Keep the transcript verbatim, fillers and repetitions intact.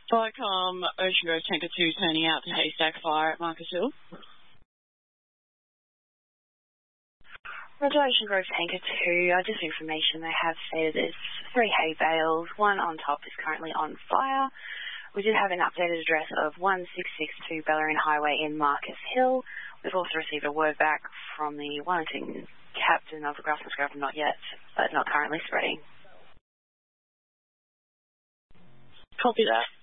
Viacom, Ocean Grove Tanker two turning out to Haystack Fire at Marcus Hill. Roger, Ocean Grove Tanker two, uh, just information they have said there's three hay bales, one on top is currently on fire. We did have an updated address of one six six two Bellarine Highway in Marcus Hill. We've also received a word back from the Wellington captain of the Grafton Scrub, not yet, but not currently spreading. Copy that.